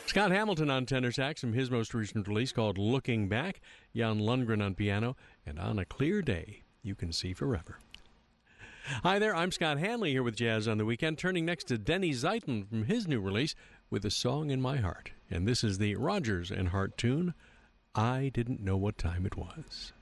Scott Hamilton on tenor sax from his most recent release called Looking Back. Jan Lundgren on piano. And On a Clear Day, You Can See Forever. Hi there, I'm Scott Hanley here with Jazz on the Weekend, turning next to Denny Zeitlin from his new release with A Song in My Heart. And this is the Rodgers and Hart tune, I Didn't Know What Time It Was.